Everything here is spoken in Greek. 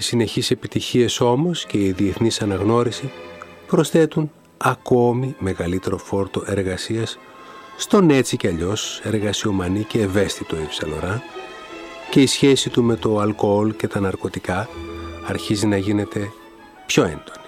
συνεχείς επιτυχίες όμως και η διεθνής αναγνώριση προσθέτουν ακόμη μεγαλύτερο φόρτο εργασίας στον έτσι κι αλλιώς εργασιομανή και ευαίσθητο Yves Saint Laurent, και η σχέση του με το αλκοόλ και τα ναρκωτικά αρχίζει να γίνεται πιο έντονη.